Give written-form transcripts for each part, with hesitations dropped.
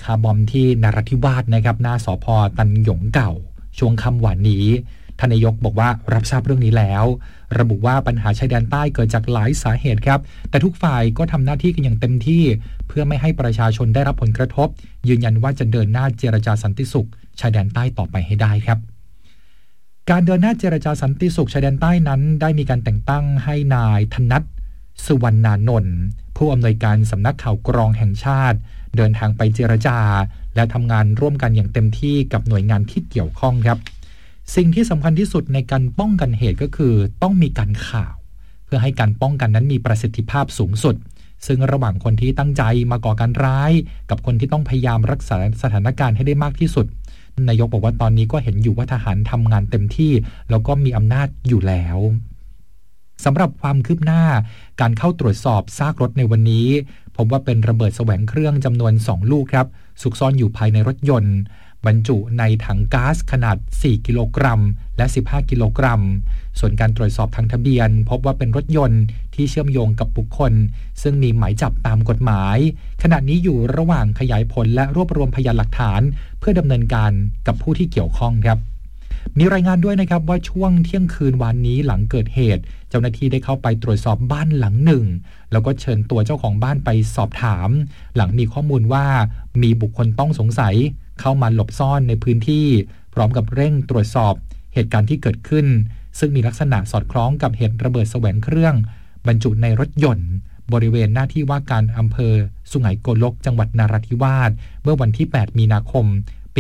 คาร์บอมที่นราธิวาสนะครับหน้าสภ.ตันหยงเก่าช่วงค่ำวันนี้ท่านนายกบอกว่ารับทราบเรื่องนี้แล้วระบุว่าปัญหาชายแดนใต้เกิดจากหลายสาเหตุครับแต่ทุกฝ่ายก็ทำหน้าที่กันอย่างเต็มที่เพื่อไม่ให้ประชาชนได้รับผลกระทบยืนยันว่าจะเดินหน้าเจรจาสันติสุขชายแดนใต้ต่อไปให้ได้ครับการเดินหน้าเจรจาสันติสุขชายแดนใต้นั้นได้มีการแต่งตั้งให้นายธนัทสุวรรณานนท์ผู้อำนวยการสำนักข่าวกรองแห่งชาติเดินทางไปเจรจาและทำงานร่วมกันอย่างเต็มที่กับหน่วยงานที่เกี่ยวข้องครับสิ่งที่สำคัญที่สุดในการป้องกันเหตุก็คือต้องมีการข่าวเพื่อให้การป้องกันนั้นมีประสิทธิภาพสูงสุดซึ่งระหว่างคนที่ตั้งใจมาก่อการร้ายกับคนที่ต้องพยายามรักษาสถานการณ์ให้ได้มากที่สุดนายกบอกว่าตอนนี้ก็เห็นอยู่ว่าทหารทำงานเต็มที่แล้วก็มีอำนาจอยู่แล้วสำหรับความคืบหน้าการเข้าตรวจสอบซากรถในวันนี้พบว่าเป็นระเบิดแสวงเครื่องจำนวน2 ลูกครับซุกซ่อนอยู่ภายในรถยนต์บรรจุในถังก๊าซขนาด4 กิโลกรัมและ15 กิโลกรัมส่วนการตรวจสอบทางทะเบียนพบว่าเป็นรถยนต์ที่เชื่อมโยงกับบุคคลซึ่งมีหมายจับตามกฎหมายขณะนี้อยู่ระหว่างขยายผลและรวบรวมพยานหลักฐานเพื่อดำเนินการกับผู้ที่เกี่ยวข้องครับมีรายงานด้วยนะครับว่าช่วงเที่ยงคืนวันนี้หลังเกิดเหตุเจ้าหน้าที่ได้เข้าไปตรวจสอบบ้านหลังหนึ่งแล้วก็เชิญตัวเจ้าของบ้านไปสอบถามหลังมีข้อมูลว่ามีบุคคลต้องสงสัยเข้ามาหลบซ่อนในพื้นที่พร้อมกับเร่งตรวจสอบเหตุการณ์ที่เกิดขึ้นซึ่งมีลักษณะสอดคล้องกับเหตุระเบิดแสวงเครื่องบรรจุในรถยนต์บริเวณหน้าที่ว่าการอำเภอสุไหงโกลกจังหวัดนราธิวาสเมื่อวันที่8 มีนาคมปี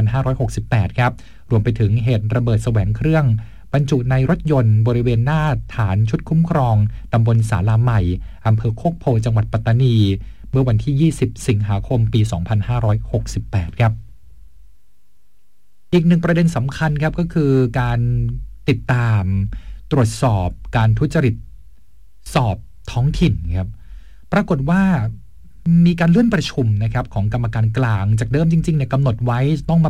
2568 ครับรวมไปถึงเหตุระเบิดแสวงเครื่องบรรจุในรถยนต์บริเวณหน้าฐานชุดคุ้มครองตำบลศาลาใหม่อำเภอโคกโพจังหวัดปัตตานีเมื่อวันที่ 20 สิงหาคมปี 2568 ครับอีกหนึ่งประเด็นสำคัญครับก็คือการติดตามตรวจสอบการทุจริตสอบท้องถิ่นครับปรากฏว่ามีการเลื่อนประชุมนะครับของกรรมการกลางจากเดิมจริงๆเนี่ยกำหนดไว้ต้องมา